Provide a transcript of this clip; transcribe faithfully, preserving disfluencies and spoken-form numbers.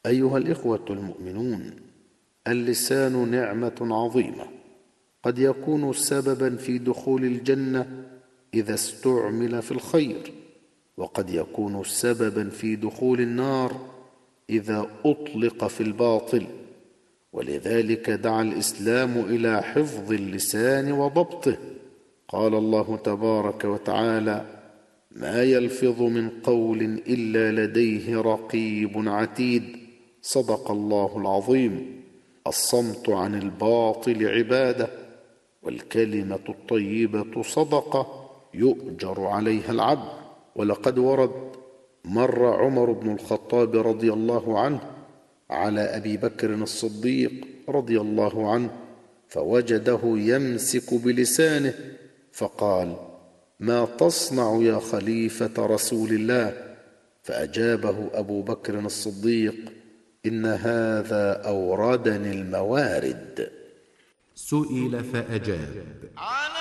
أيها الإخوة المؤمنون، اللسان نعمة عظيمة، قد يكون سببا في دخول الجنة إذا استعمل في الخير، وقد يكون سببا في دخول النار إذا أطلق في الباطل. ولذلك دعا الإسلام إلى حفظ اللسان وضبطه. قال الله تبارك وتعالى: ما يلفظ من قول إلا لديه رقيب عتيد. صدق الله العظيم. الصمت عن الباطل عبادة، والكلمة الطيبة صدقة يؤجر عليها العبد. ولقد ورد: مر عمر بن الخطاب رضي الله عنه على أبي بكر الصديق رضي الله عنه فوجده يمسك بلسانه، فقال: ما تصنع يا خليفة رسول الله؟ فأجابه أبو بكر الصديق: إن هذا أوردني الموارد. سئل فأجاب: